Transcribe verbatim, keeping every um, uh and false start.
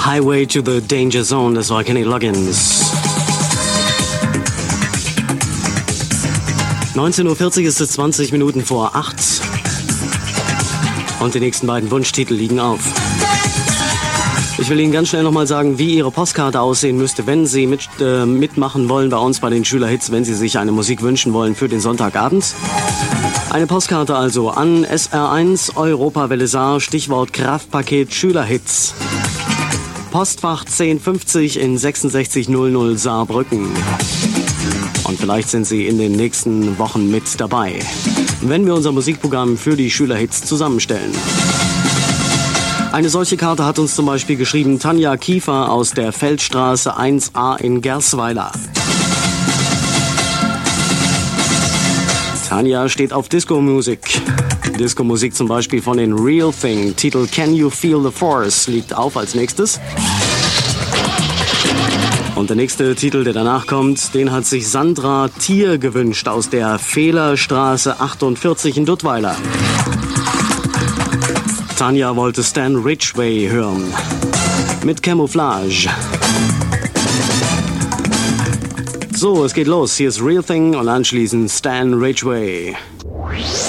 Highway to the Danger Zone, das war Kenny Loggins. neunzehn Uhr vierzig ist es, zwanzig Minuten vor acht. Und die nächsten beiden Wunschtitel liegen auf. Ich will Ihnen ganz schnell nochmal sagen, wie Ihre Postkarte aussehen müsste, wenn Sie mit, äh, mitmachen wollen bei uns bei den Schülerhits, wenn Sie sich eine Musik wünschen wollen für den Sonntagabend. Eine Postkarte also an S R eins Europawelle Saar, Stichwort Kraftpaket Schülerhits. Postfach zehn fünfzig in sechsundsechzig null null Saarbrücken. Und vielleicht sind Sie in den nächsten Wochen mit dabei, wenn wir unser Musikprogramm für die Schülerhits zusammenstellen. Eine solche Karte hat uns zum Beispiel geschrieben Tanja Kiefer aus der Feldstraße eins a in Gersweiler. Tanja steht auf Disco-Musik. Disco-Musik zum Beispiel von den Real Thing. Titel Can You Feel the Force liegt auf als nächstes. Und der nächste Titel, der danach kommt, den hat sich Sandra Thier gewünscht aus der Fehlerstraße achtundvierzig in Duttweiler. Tanja wollte Stan Ridgway hören. Mit Camouflage. So, es geht los. Hier ist Real Thing und anschließend Stan Ridgway.